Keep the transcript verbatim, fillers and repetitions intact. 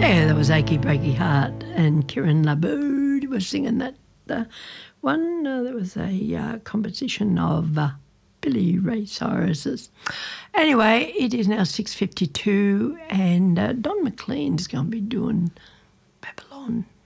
Yeah, that was Achy Breaky Heart, and Kieran Laboud was singing that uh, one. Uh, there was a uh, composition of uh, Billy Ray Cyrus's. Anyway, it is now six fifty-two, and uh, Don McLean's going to be doing Babylon.